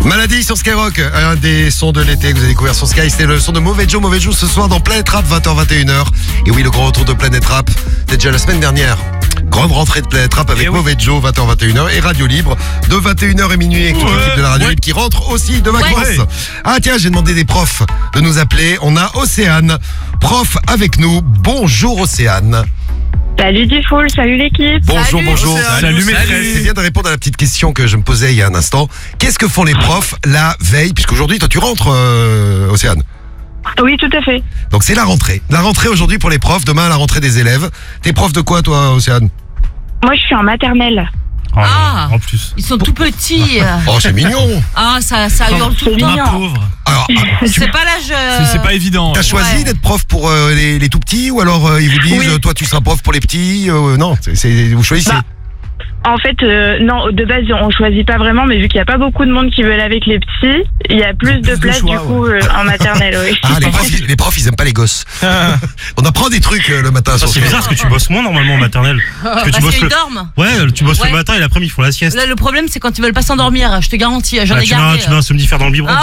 Maladie sur Skyrock, un des sons de l'été que vous avez découvert sur Sky, c'était le son de Mauvais Joe. Mauvais Joe ce soir dans Planète Rap, 20h-21h. Et oui, le grand retour de Planète Rap, c'était déjà la semaine dernière. Grande rentrée de Planète Rap avec Mauvais Joe, 20h-21h. Et Radio Libre, de 21h et minuit avec toute l'équipe de la Radio Libre qui rentre aussi de vacances. Ah tiens, j'ai demandé des profs de nous appeler. On a Océane, prof avec nous. Bonjour Océane. Salut Diffoul, salut l'équipe. Bonjour, bonjour. Salut maîtresse. C'est bien de répondre à la petite question que je me posais il y a un instant. Qu'est-ce que font les profs la veille? Puisqu'aujourd'hui, toi, tu rentres, Océane. Oui, tout à fait. Donc, c'est la rentrée. La rentrée aujourd'hui pour les profs. Demain, la rentrée des élèves. T'es prof de quoi, toi, Océane? Moi, je suis en maternelle. Ah, en plus. Ils sont tout petits. Oh, c'est mignon. Ah, ça hurle tout le Ma temps. pauvre. Alors, C'est pas l'âge. C'est pas évident. t'as choisi d'être prof pour les tout petits ou alors ils vous disent, toi, tu seras prof pour les petits? Non, vous choisissez. Bah, En fait, non, de base, on choisit pas vraiment, mais vu qu'il n'y a pas beaucoup de monde qui veut aller avec les petits, il y a plus de place choix, du coup en maternelle, oui. Ah, les profs, ils aiment pas les gosses. On apprend des trucs le matin sur C'est bizarre parce que tu bosses moins normalement en maternelle. Parce que tu Parce bosses qu'ils dorment. Ouais, tu bosses Ouais. le matin et l'après-midi ils font la sieste. Là, le problème, c'est quand ils veulent pas s'endormir. Je te garantis, j'en ai Tu mets gardé. un somnifère dans le biberon.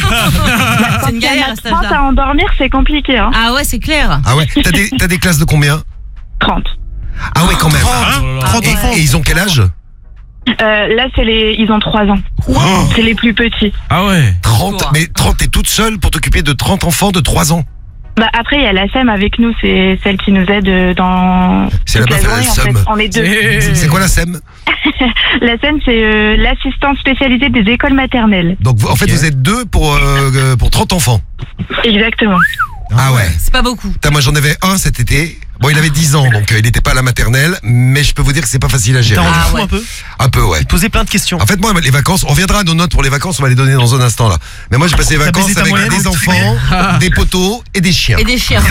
C'est une galère à cet 30 âge-là. à endormir, c'est compliqué, hein. Ah ouais, c'est clair. Ah ouais, t'as des classes de combien? 30. Ah ouais, quand même. 30 Et, enfants. et ils ont quel âge? Là, ils ont 3 ans. C'est les plus petits. Ah ouais. 30. Mais 30, t'es toute seule pour t'occuper de 30 enfants de 3 ans. Bah, après, il y a la SEM avec nous, c'est celle qui nous aide dans. C'est toute la meuf, journée, la en fait. SEM. On est deux. C'est quoi la SEM? La SEM, c'est l'assistante spécialisée des écoles maternelles. Donc en fait vous êtes deux pour 30 enfants. Exactement. Ah ouais. C'est pas beaucoup. Putain, moi j'en avais un cet été. Bon, il avait 10 ans, donc il n'était pas à la maternelle, mais je peux vous dire que c'est pas facile à gérer. T'as rendu fou ouais. un peu. Un peu, ouais. Poser plein de questions. En fait, moi, les vacances, on reviendra à nos notes pour les vacances, on va les donner dans un instant là. Mais moi, j'ai passé les T'as vacances baisé ta avec moyenne des enfants, des poteaux et des chiens. Et des chiens.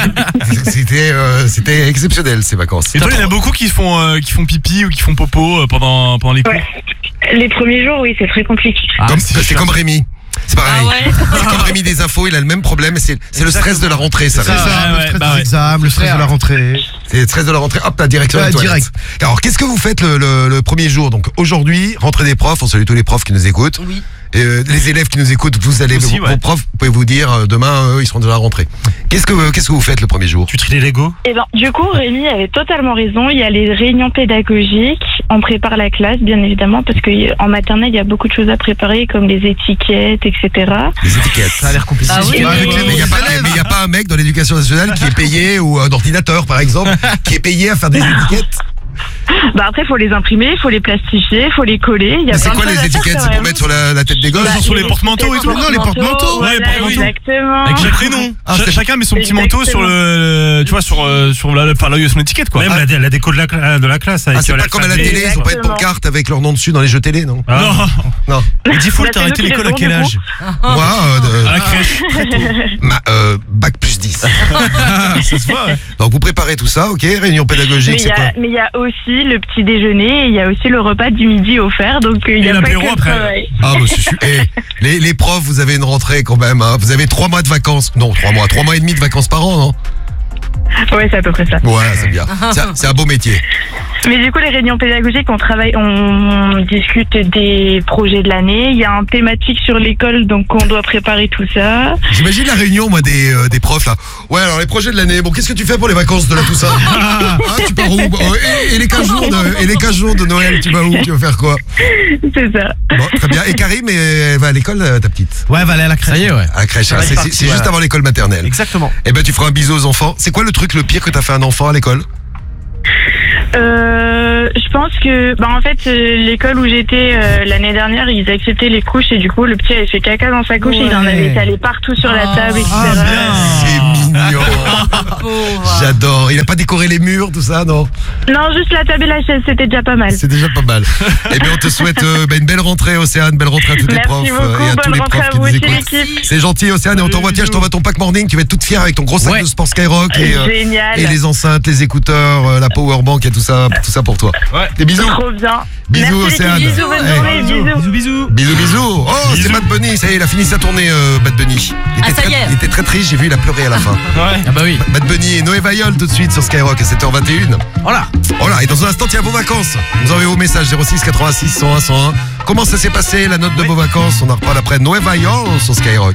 C'était exceptionnel ces vacances. Et toi, il y en a beaucoup qui font pipi ou qui font popo pendant les cours. Ouais. Les premiers jours, oui, c'est très compliqué. C'est comme Rémi. C'est pareil. Ah ouais. C'est comme Rémi des infos, il a le même problème, mais c'est le stress de la rentrée, ça. C'est Rémi. ça. Le ouais, stress bah des ouais. examens, le stress de la rentrée. C'est le stress de la rentrée, hop, la direction Ouais, des toilettes. direct. Alors, qu'est-ce que vous faites le premier jour? Donc, aujourd'hui, rentrée des profs, on salue tous les profs qui nous écoutent. Oui. Et, les élèves qui nous écoutent, vous allez, Aussi, vos ouais. profs, vous pouvez vous dire, demain, ils seront déjà rentrés. Qu'est-ce que vous faites le premier jour? Tu tries les Legos. Et ben, du coup, Rémi avait totalement raison. Il y a les réunions pédagogiques. On prépare la classe, bien évidemment, parce qu'en maternelle, il y a beaucoup de choses à préparer, comme les étiquettes, etc. Les étiquettes. Ça a l'air compliqué. Ah oui, Avec oui, les Mais il élèves. n'y a pas un mec dans l'éducation nationale qui est payé, ou un ordinateur par exemple, qui est payé à faire des étiquettes. Bah après, il faut les imprimer, il faut les plastifier, il faut les coller. Il y a Mais c'est plein de quoi choses les à faire, étiquettes? quand C'est pour même. mettre sur la tête des gosses? Bah, sur les porte-manteaux et tout. Non, les porte-manteaux. Ouais, les Voilà, porte-manteaux. exactement. Avec chaque prénom. Chacun met son petit manteau sur le, tu vois, sur son étiquette quoi. Même la déco de la classe. Ah, Avec c'est pas comme à la télé, ils ont pas de Exactement. pancarte avec leur nom dessus dans les jeux télé, non? Non. Non. Mais Diffoul, Bah, t'as c'est arrêté nous qui l'école à les quel faisons, âge? Moi, À la crèche. bac plus 10. Ça se voit. Ouais. Donc vous préparez tout ça, ok? Réunion Mais pédagogique, c'est quoi? il y a aussi le petit déjeuner, et il y a aussi le repas du midi offert, donc il y Et a pas que l'apéro le après. travail. Ah bah c'est super. Les profs, vous avez une rentrée quand même, hein. Vous avez 3 mois de vacances. Non, 3 mois et demi de vacances par an, non? Ouais, c'est à peu près ça. Ouais, c'est bien. C'est un beau métier. Mais du coup, les réunions pédagogiques, on discute des projets de l'année. Il y a un thématique sur l'école, donc on doit préparer tout ça. J'imagine la réunion, moi, des profs là. Ouais, alors les projets de l'année. Bon, qu'est-ce que tu fais pour les vacances de la Toussaint? Ah, tu pars où? Et les 15 jours de Noël, tu vas où? Tu vas faire quoi? C'est ça. Bon, très bien. Et Karim, elle va à l'école, ta petite? Ouais, va aller à la crèche. Ça y est, ouais. À la crèche, hein. va être C'est parti, juste voilà. avant l'école maternelle. Exactement. Eh ben, tu feras un bisou aux enfants. C'est quoi le truc le pire que t'as fait à un enfant à l'école? Je pense que, en fait, l'école où j'étais l'année dernière, ils acceptaient les couches et du coup, le petit avait fait caca dans sa couche et il en avait étalé partout sur la table, etc. C'est mignon. Pauvre. J'adore. Il a pas décoré les murs, tout ça, non? Non, juste la table et la chaise, c'était déjà pas mal. C'est déjà pas mal. Eh bien, on te souhaite une belle rentrée, Océane, belle rentrée à tous les Merci profs beaucoup, et à tous bonne les rentrée profs à qui vous nous aussi, écoutent. l'équipe. C'est gentil, Océane, et on t'envoie, tiens, je t'envoie ton pack morning, tu vas être toute fière avec ton gros sac de sport Skyrock Génial. et les enceintes, les écouteurs, la powerbank et tout ça pour toi. Ouais. Des bisous. Trop bien. Bisous, Merci, Océane. l'équipe. Bisous, bonne Eh. journée, bisous. Bisous. Bisous, bisous. Oh, c'est Bad Bunny, ça y est, il a fini sa tournée, Bad Bunny. Il était très triste, j'ai vu, il a pleuré à la fin. Ouais. Ah bah oui. Bad Bunny et Noé Vayol tout de suite sur Skyrock à 7h21. Voilà. Voilà, et dans un instant, tiens, vos vacances. Vous envoyez vos messages 06 86 101 101. Comment ça s'est passé, la note de vos vacances? On en reparle après Nueva York sur Skyrock.